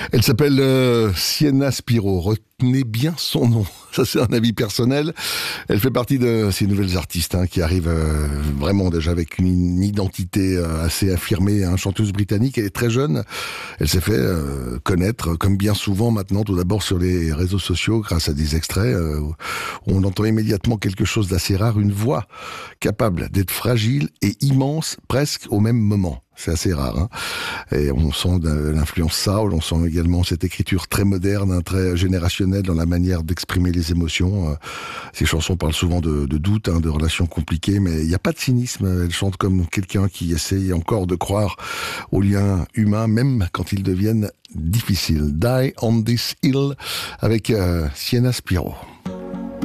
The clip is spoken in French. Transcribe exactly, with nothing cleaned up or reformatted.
Elle s'appelle euh, Sienna Spiro. Retenez bien son nom. Ça, c'est un avis personnel. Elle fait partie de ces nouvelles artistes hein, qui arrivent euh, vraiment déjà avec une identité euh, assez affirmée. Hein. Chanteuse britannique, elle est très jeune. Elle s'est fait euh, connaître, comme bien souvent maintenant, tout d'abord sur les réseaux sociaux, grâce à des extraits euh, où on entend immédiatement quelque chose d'assez rare, une voix capable d'être fragile et immense presque au même moment. C'est assez rare. Hein. Et on sent de l'influence soul, on sent également cette écriture très moderne, hein, très générationnelle dans la manière d'exprimer les émotions. Ces chansons parlent souvent de, de doutes, hein, de relations compliquées, mais il n'y a pas de cynisme. Elle chante comme quelqu'un qui essaye encore de croire aux liens humains, même quand ils deviennent difficiles. Die on this hill avec euh, Sienna Spiro.